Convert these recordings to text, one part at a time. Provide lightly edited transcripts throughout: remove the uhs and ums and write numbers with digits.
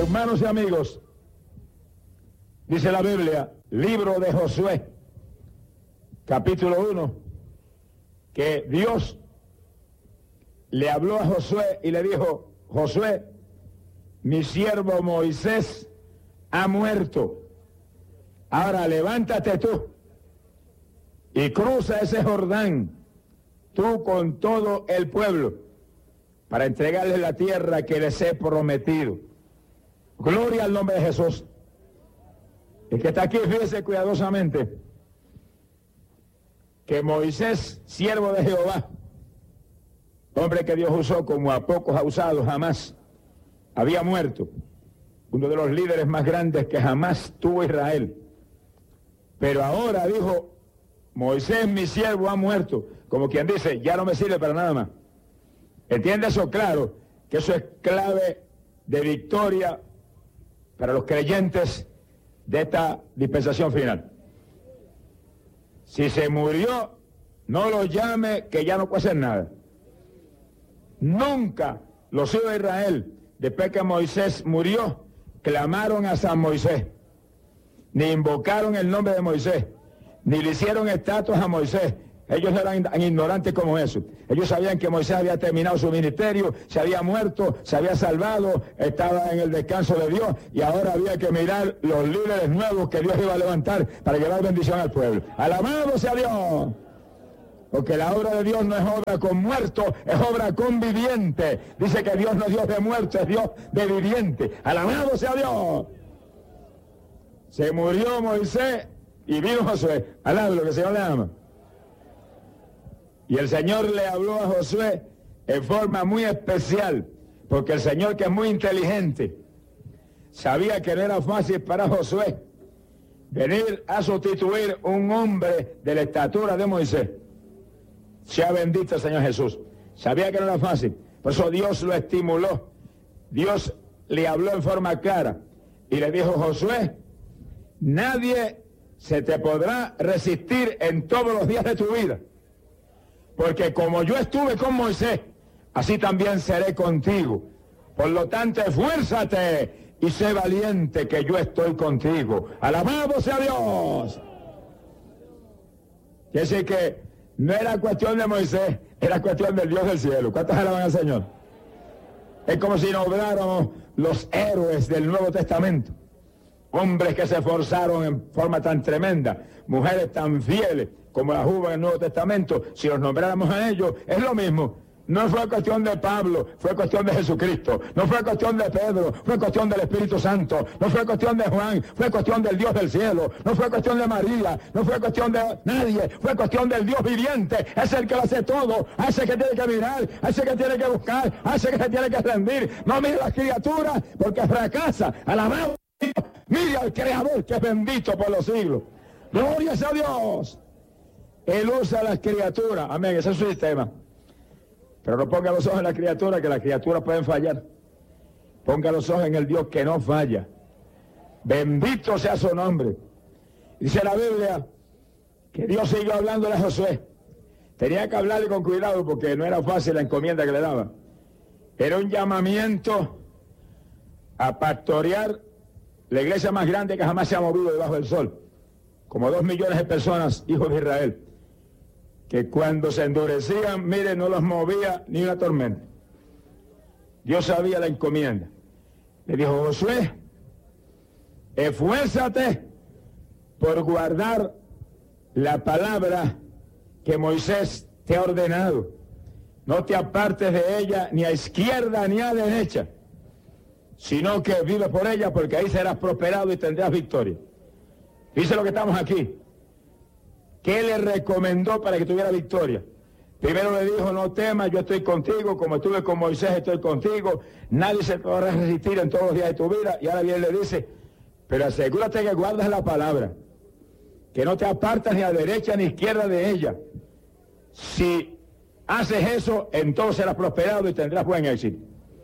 Hermanos y amigos, dice la Biblia, libro de Josué, capítulo 1, que Dios le habló a Josué y le dijo: Josué, mi siervo Moisés ha muerto. Ahora levántate tú y cruza ese Jordán, tú con todo el pueblo, para entregarle la tierra que les he prometido. Gloria al nombre de Jesús. El que está aquí, fíjese cuidadosamente que Moisés, siervo de Jehová, hombre que Dios usó como a pocos ha usado jamás, había muerto, uno de los líderes más grandes que jamás tuvo Israel. Pero ahora dijo: Moisés, mi siervo, ha muerto. Como quien dice, ya no me sirve para nada más. ¿Entiende eso? Claro, que eso es clave de victoria para los creyentes de esta dispensación final. Si se murió, no lo llame, que ya no puede hacer nada. Nunca los hijos de Israel, después que Moisés murió, clamaron a San Moisés, ni invocaron el nombre de Moisés, ni le hicieron estatuas a Moisés. Ellos no eran tan ignorantes como eso. Ellos sabían que Moisés había terminado su ministerio, se había muerto, se había salvado, estaba en el descanso de Dios, y ahora había que mirar los líderes nuevos que Dios iba a levantar para llevar bendición al pueblo. ¡Alabado sea Dios! Porque la obra de Dios no es obra con muertos, es obra con viviente. Dice que Dios no es Dios de muertos, es Dios de viviente. ¡Alabado sea Dios! Se murió Moisés y vino Josué. Alabado, lo que el Señor le ama. Y el Señor le habló a Josué en forma muy especial, porque el Señor, que es muy inteligente, sabía que no era fácil para Josué venir a sustituir un hombre de la estatura de Moisés. Sea bendito el Señor Jesús. Sabía que no era fácil, por eso Dios lo estimuló. Dios le habló en forma clara y le dijo: Josué, nadie se te podrá resistir en todos los días de tu vida, porque como yo estuve con Moisés, así también seré contigo. Por lo tanto, esfuérzate y sé valiente, que yo estoy contigo. Alabado sea Dios. Quiere decir que no era cuestión de Moisés, era cuestión del Dios del cielo. ¿Cuántos alaban al Señor? Es como si nombráramos los héroes del Nuevo Testamento. Hombres que se esforzaron en forma tan tremenda, mujeres tan fieles como las hubo en el Nuevo Testamento. Si los nombráramos a ellos, es lo mismo. No fue cuestión de Pablo, fue cuestión de Jesucristo. No fue cuestión de Pedro, fue cuestión del Espíritu Santo. No fue cuestión de Juan, fue cuestión del Dios del cielo. No fue cuestión de María, no fue cuestión de nadie, fue cuestión del Dios viviente. Es el que lo hace todo, es el que tiene que mirar, es el que tiene que buscar, es el que se tiene que rendir. No mire las criaturas, porque fracasa. Alabado. Mire al Creador, que es bendito por los siglos. Gloria a Dios. Él usa las criaturas. Amén, ese es su sistema. Pero no ponga los ojos en la criatura, que las criaturas pueden fallar. Ponga los ojos en el Dios que no falla. Bendito sea su nombre. Dice la Biblia que Dios siguió hablándole a Josué. Tenía que hablarle con cuidado, porque no era fácil la encomienda que le daba. Era un llamamiento a pastorear la iglesia más grande que jamás se ha movido debajo del sol. Como 2 millones de personas, hijos de Israel, que cuando se endurecían, mire, no los movía ni una tormenta. Dios sabía la encomienda. Le dijo: Josué, esfuérzate por guardar la palabra que Moisés te ha ordenado. No te apartes de ella ni a izquierda ni a derecha, sino que vive por ella, porque ahí serás prosperado y tendrás victoria. Dice lo que estamos aquí. ¿Qué le recomendó para que tuviera victoria? Primero le dijo: no temas, yo estoy contigo, como estuve con Moisés estoy contigo, nadie se podrá resistir en todos los días de tu vida. Y ahora bien le dice: pero asegúrate que guardas la palabra, que no te apartas ni a derecha ni a izquierda de ella. Si haces eso, entonces serás prosperado y tendrás buen éxito.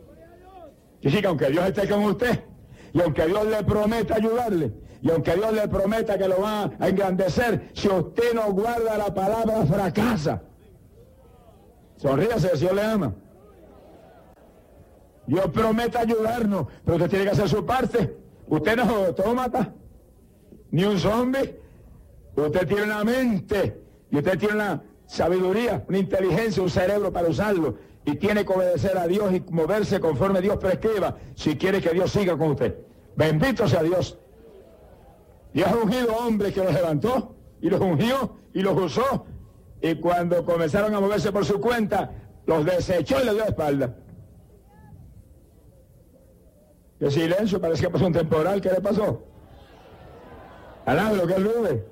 Y sí, que aunque Dios esté con usted, y aunque Dios le prometa ayudarle, y aunque Dios le prometa que lo va a engrandecer, si usted no guarda la palabra, fracasa. Sonríase, el Señor le ama. Dios promete ayudarnos, pero usted tiene que hacer su parte. Usted no es autómata, ni un zombie. Usted tiene una mente y usted tiene una sabiduría, una inteligencia, un cerebro para usarlo. Y tiene que obedecer a Dios y moverse conforme Dios prescriba si quiere que Dios siga con usted. Bendito sea Dios. Dios ha ungido hombres que los levantó y los ungió y los usó. Y cuando comenzaron a moverse por su cuenta, los desechó y les dio la espalda. Qué silencio, parece que pasó un temporal. ¿Qué le pasó? Alábelo, que él vive.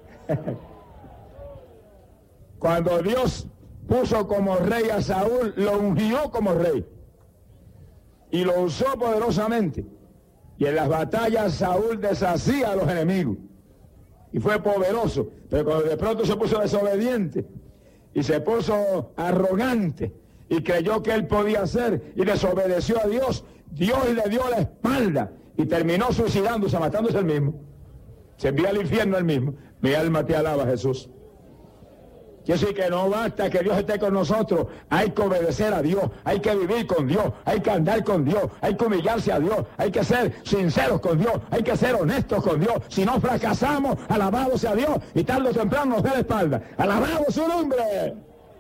Cuando Dios puso como rey a Saúl, lo ungió como rey y lo usó poderosamente, y en las batallas Saúl deshacía a los enemigos y fue poderoso. Pero cuando de pronto se puso desobediente y se puso arrogante y creyó que él podía hacer y desobedeció a Dios, Dios le dio la espalda y terminó suicidándose, matándose él mismo. Se envía al infierno él mismo. Mi alma te alaba, Jesús. Quiere decir que no basta que Dios esté con nosotros, hay que obedecer a Dios, hay que vivir con Dios, hay que andar con Dios, hay que humillarse a Dios, hay que ser sinceros con Dios, hay que ser honestos con Dios. Si no fracasamos, alabado sea Dios, y tarde o temprano nos da la espalda. ¡Alabado su nombre!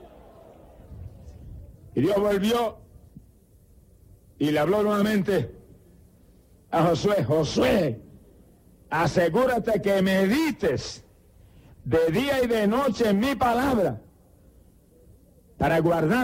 Y Dios volvió y le habló nuevamente a Josué: Josué, asegúrate que medites de día y de noche en mi palabra, para guardar